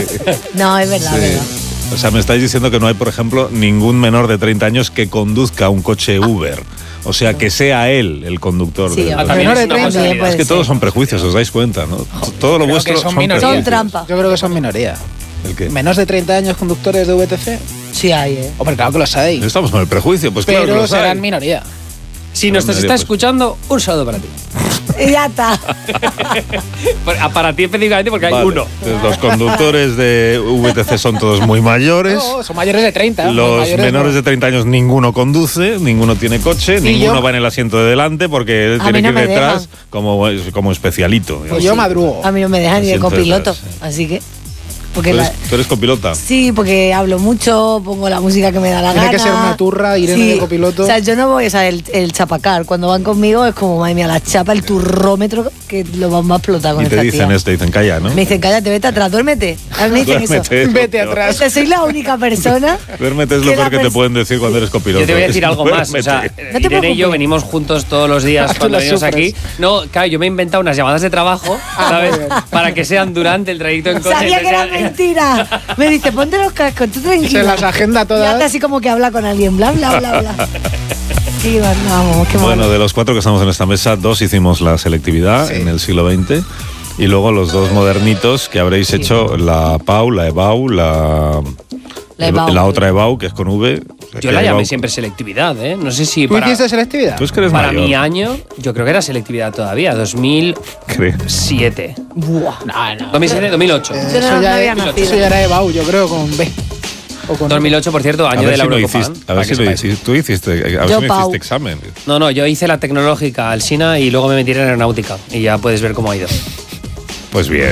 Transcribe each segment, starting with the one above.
No, es verdad, Sí. es verdad. O sea, me estáis diciendo que no hay, por ejemplo, ningún menor de 30 años que conduzca un coche Uber. O sea, que sea él el conductor. Sí, del- también menor es de una 30. posibilidad. Es que todos son prejuicios, os dais cuenta, ¿no? Todo lo Creo vuestro que son son minorías. prejuicios. Son trampa. Yo creo que son minoría. ¿El qué? Menos de 30 años conductores de VTC. Sí hay, ¿eh? Hombre, claro que los hay. Estamos con el prejuicio, pues claro que Pero los hay. serán minoría. Si nos Medio, está pues. escuchando, un saludo para ti. Y ya está. Para ti específicamente porque hay Vale. uno. Entonces, los conductores de VTC son todos muy mayores. No, son mayores de 30. Los mayores menores no. de 30 años ninguno conduce, ninguno tiene coche, Y ninguno yo- va en el asiento de delante porque A tiene mí no que ir me detrás dejan. como especialito. Y yo madrugo. A mí no me dejan ni de Siempre copiloto. estás, sí. Así que. Porque ¿Tú eres copilota? Sí, porque hablo mucho, pongo la música que me da la Tiene gana. que ser una turra, Irene de copiloto. O sea, yo no voy, o sea, el chapacar. Cuando van conmigo es como, madre mía, la chapa, el turrómetro, que lo vamos a explotar con Y te esta dicen tía. te dicen calla, ¿no? Me dicen, cállate, vete atrás, duérmete. A mí me dicen eso. Duérmete, es lo Vete peor. atrás. Soy la única persona. Duérmete es que lo la peor que te pers- pueden decir cuando eres copiloto. Yo te voy a decir algo más. O sea, Duérmete. No te Irene y yo preocupes. venimos juntos todos los días Ah, tú cuando la venimos aquí. sufres. No, claro, yo me he inventado unas llamadas de trabajo, ¿sabes? muy bien. Para que sean durante el trayecto en coche. Sabía que era mentira. Me dice, ponte los cascos, tú tranquila. Se las agenda Y todas. hace así como que habla con alguien, bla, bla, bla, bla. Sí, vamos, qué Bueno, malo. de los 4 que estamos en esta mesa, 2 hicimos la selectividad Sí. en el siglo XX y luego los 2 modernitos que habréis hecho la PAU, la EBAU, la EBAU. otra EBAU, que es con V. O sea, Yo que la llamé EBAU- siempre selectividad, ¿eh? No sé si ¿Tú para, hiciste selectividad? Tú es que eres para mayor. mi año, yo creo que era selectividad todavía, 2007. Creo. Buah. No. 2007, 2008. Yo no Eso ya había es- nacido. Eso ya era EBAU, yo creo, con B. O con 2008, por cierto, A año ver de la si lo Eurocopa. hiciste, a para ver que si lo sepáis. hiciste. Tú hiciste, a ver Yo, si no Pau. hiciste examen. No, yo hice la tecnológica al SINA y luego me metí en aeronáutica. Y ya puedes ver cómo ha ido. Pues bien.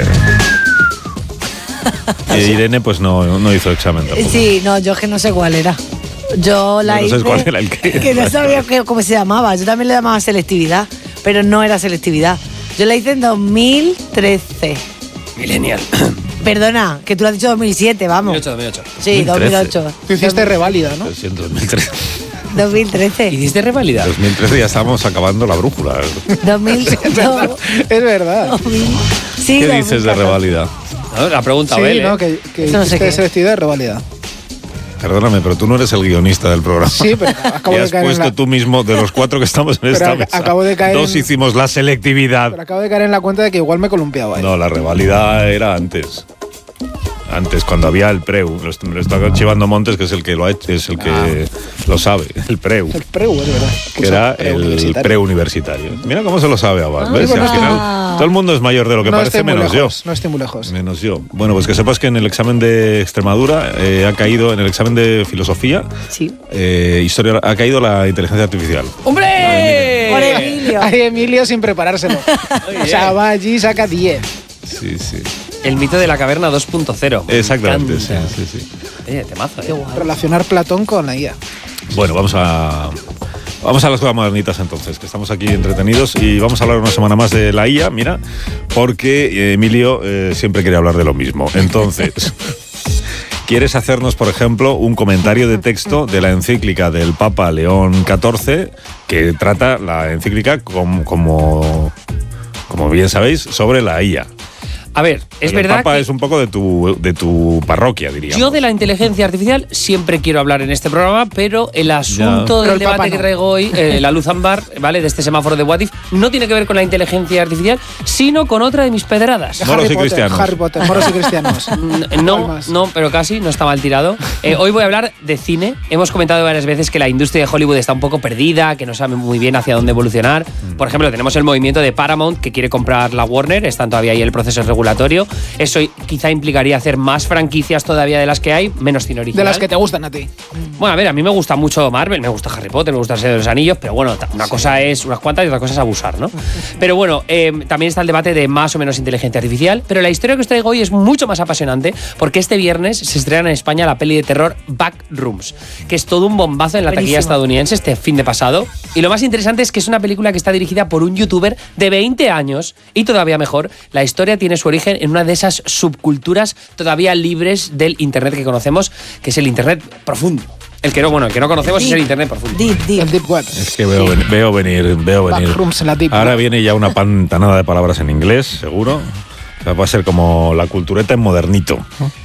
Irene pues no hizo examen tampoco. Sí, no, yo es que no sé cuál era. Yo la No hice. sabes cuál era el que. Que no sabía cómo se llamaba. Yo también le llamaba selectividad, pero no era selectividad. Yo la hice en 2013. Millennial. Perdona, que tú lo has dicho 2007, vamos. 2008. Sí, 2013. 2008. Tú hiciste reválida, ¿no? Lo siento, 2013. 2013. ¿Hiciste revalida? 2013 ya estábamos acabando la brújula. 2000. Es verdad. 2000. Sí, ¿Qué dices de 2014. revalida? No, la pregunta, Sí, Abel, ¿eh? ¿no? Que Eso no sé hiciste qué. selectividad y revalida. Perdóname, pero tú no eres el guionista del programa. Sí, pero acabo Y de has caer en puesto la... tú mismo, de los 4 que estamos en Pero esta mesa, acabo de caer 2 en- hicimos la selectividad. Pero acabo de caer en la cuenta de que igual me columpiaba. No, la revalida era antes. Antes, cuando había el preu. Me lo está archivando Montes, que es el que lo ha hecho, es el que lo sabe. El preu. El preu, es verdad. Que era el preuniversitario. preuniversitario. Mira cómo se lo sabe Abad. ¿Ves? bueno, Al final, todo el mundo es mayor de lo que No parece, estoy muy menos lejos, yo. no estoy muy lejos. Menos yo. Bueno, pues que sepas que en el examen de Extremadura ha caído, en el examen de filosofía, Sí. historia, ha caído la inteligencia artificial. ¡Hombre! Por Emilio. Hay Emilio sin preparárselo. O sea, va allí y saca 10. Sí, sí. El mito de la caverna 2.0. Me Exactamente, sí, encanta. sí, sí. Oye, temazo, Qué ¿eh? guay. Relacionar Platón con la IA. Bueno, vamos a las cosas modernitas entonces, que estamos aquí entretenidos y vamos a hablar una semana más de la IA, mira, porque Emilio siempre quiere hablar de lo mismo. Entonces, ¿quieres hacernos, por ejemplo, un comentario de texto de la encíclica del Papa León XIV, que trata la encíclica como bien sabéis, sobre la IA? A ver, es Pero verdad el Papa que es un poco de tu parroquia, diríamos. yo de la inteligencia artificial siempre quiero hablar en este programa, pero el asunto Pero del el Papa debate no. que traigo hoy, la luz ámbar, ¿vale? De este semáforo de What If, no tiene que ver con la inteligencia artificial, sino con otra de mis pedradas. Moros y Potter, cristianos. Harry Potter, moros y cristianos. No, más? no, pero casi, no está mal tirado. Hoy voy a hablar de cine. Hemos comentado varias veces que la industria de Hollywood está un poco perdida, que no sabe muy bien hacia dónde evolucionar. Por ejemplo, tenemos el movimiento de Paramount que quiere comprar la Warner, están todavía ahí el proceso regulatorio. Eso quizá implicaría hacer más franquicias todavía de las que hay, menos cine original. De las que te gustan a ti. Bueno, a ver, a mí me gusta mucho Marvel, me gusta Harry Potter, me gusta El Señor de los Anillos, pero bueno, una cosa es unas cuantas y otra cosa es abusar, ¿no? Pero bueno, también está el debate de más o menos inteligencia artificial, pero la historia que os traigo hoy es mucho más apasionante porque este viernes se estrena en España la peli de terror Backrooms, que es todo un bombazo en la taquilla Buenísima. estadounidense este fin de pasado. Y lo más interesante es que es una película que está dirigida por un youtuber de 20 años y todavía mejor, la historia tiene su origen en una de esas subculturas todavía libres del internet que conocemos, que es el internet profundo. El que no conocemos es el internet profundo. Deep, El deep. Deep Web. Es que veo venir. Backrooms en la Deep Ahora Web. viene ya una pantanada de palabras en inglés, seguro. O sea, va a ser como la cultureta en modernito.